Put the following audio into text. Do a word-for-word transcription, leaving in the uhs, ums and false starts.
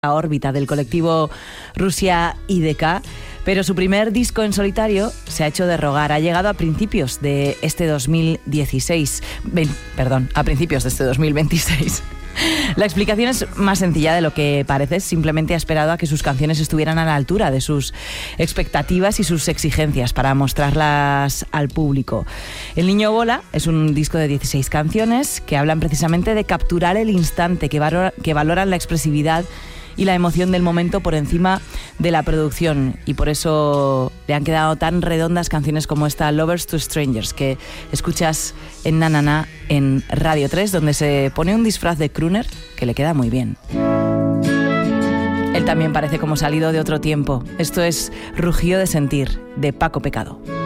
la órbita del colectivo Rusia I D K, pero su primer disco en solitario se ha hecho de rogar. Ha llegado a principios de este dos mil dieciséis, ve, perdón, a principios de este dos mil veintiséis. La explicación es más sencilla de lo que parece. Simplemente ha esperado a que sus canciones estuvieran a la altura de sus expectativas y sus exigencias para mostrarlas al público. El Niño Bola es un disco de dieciséis canciones que hablan precisamente de capturar el instante, que, valor, que valoran la expresividad y la emoción del momento por encima de la producción, y por eso le han quedado tan redondas canciones como esta Lovers to Strangers, que escuchas en Na Na Na en Radio tres, donde se pone un disfraz de crooner que le queda muy bien. Él también parece como salido de otro tiempo. Esto es Rugido de Sentir, de Paco Pecado.